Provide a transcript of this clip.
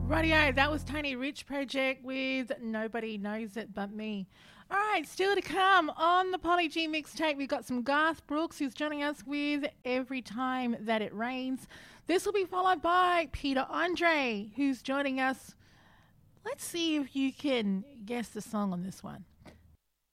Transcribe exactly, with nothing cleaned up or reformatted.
Rightio, that was Tony Rich Project with Nobody Knows It But Me. All right, still to come on the Polly G mixtape, we've got some Garth Brooks who's joining us with Every Time That It Rains. This will be followed by Peter Andre, who's joining us. Let's see if you can guess the song on this one.